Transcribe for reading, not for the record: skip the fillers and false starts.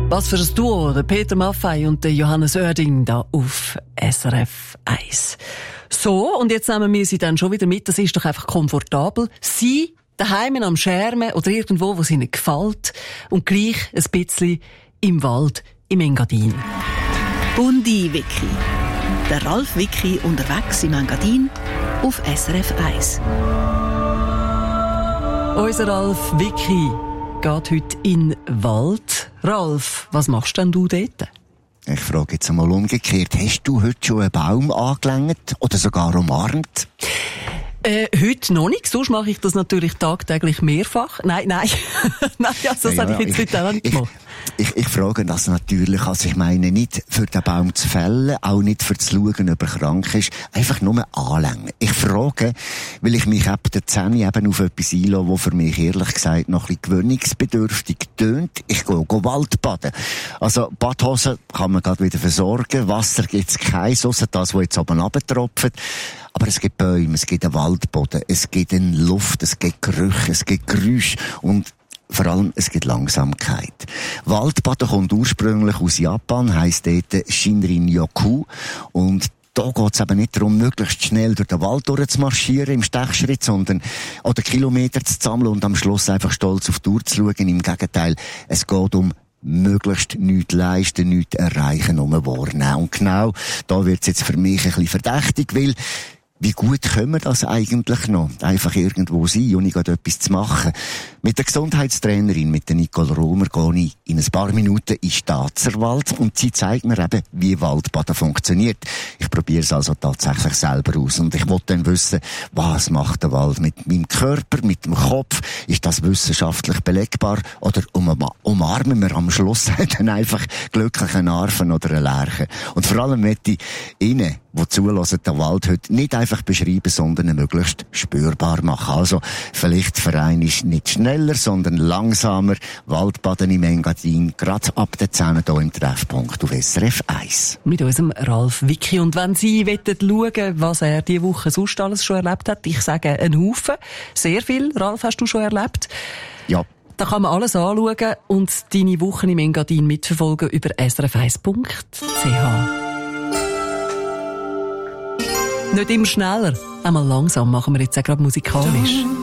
Was für ein Duo, der Peter Maffay und der Johannes Oerding da auf SRF 1. So, und jetzt nehmen wir sie dann schon wieder mit. Das ist doch einfach komfortabel. Sie daheim am Schermen oder irgendwo, wo es ihnen gefällt. Und gleich ein bisschen im Wald, im Engadin. Bundi-Wiki. Der Ralf Wiki unterwegs im Engadin auf SRF 1. Unser Ralf Wiki geht heute in den Wald. Ralf, was machst denn du dort? Ich frage jetzt einmal umgekehrt. Hast du heute schon einen Baum angelangt oder sogar umarmt? Heute noch nicht. Sonst mache ich das natürlich tagtäglich mehrfach. Nein. Nein, also das habe ich jetzt heute auch nicht gemacht. Ich frage das natürlich, also ich meine nicht für den Baum zu fällen, auch nicht für zu schauen, ob er krank ist, einfach nur anlängen. Ich frage, weil ich mich ab der 10 eben auf etwas einlasse, was für mich ehrlich gesagt noch ein bisschen gewöhnungsbedürftig tönt. Ich gehe Waldbaden. Also Badhosen kann man gerade wieder versorgen, Wasser gibt's keins, ausser das, was jetzt oben runtertropft. Aber es gibt Bäume, es gibt einen Waldboden, es gibt eine Luft, es gibt Gerüche, es gibt Geräusche und vor allem, es gibt Langsamkeit. Waldbaden kommt ursprünglich aus Japan, heisst dort Shinrin-yoku. Und da geht es eben nicht darum, möglichst schnell durch den Wald durchzumarschieren im Stechschritt, sondern oder Kilometer zu sammeln und am Schluss einfach stolz auf die Uhr zu schauen. Im Gegenteil, es geht um möglichst nichts leisten, nichts erreichen, nur wahrnehmen. Und genau da wird es jetzt für mich ein bisschen verdächtig, weil wie gut können wir das eigentlich noch? Einfach irgendwo sein und nicht etwas zu machen. Mit der Gesundheitstrainerin, mit der Nicole Romer, gehe ich in ein paar Minuten in den Staatserwald und sie zeigt mir eben, wie Waldbaden funktioniert. Ich probiere es also tatsächlich selber aus und ich wollte dann wissen, was macht der Wald mit meinem Körper, mit dem Kopf? Ist das wissenschaftlich belegbar? Oder umarmen wir am Schluss dann einfach glücklichen Arfen oder eine Lerche? Und vor allem möchte ich Ihnen, die zulassen, den Wald heute nicht einfach beschreiben, sondern möglichst spürbar machen. Also, vielleicht für einen ist nicht schneller, sondern langsamer. Waldbaden im Engadin, gerade ab der 10 hier im Treffpunkt auf SRF 1. Mit unserem Ralf Wiki. Und wenn Sie schauen, was er diese Woche sonst alles schon erlebt hat, ich sage einen Haufen. Sehr viel, Ralf, hast du schon erlebt? Ja. Da kann man alles anschauen und deine Wochen im Engadin mitverfolgen über srf1.ch. Nicht immer schneller, einmal langsam machen wir jetzt auch gerade musikalisch.